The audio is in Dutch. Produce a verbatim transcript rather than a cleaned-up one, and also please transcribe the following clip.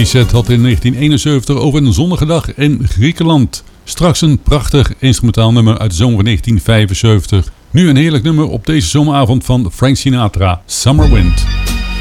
Die set had in negentien eenenzeventig over een zonnige dag in Griekenland. Straks een prachtig instrumentaal nummer uit de zomer van negentien vijfenzeventig. Nu een heerlijk nummer op deze zomeravond van Frank Sinatra, Summer Wind.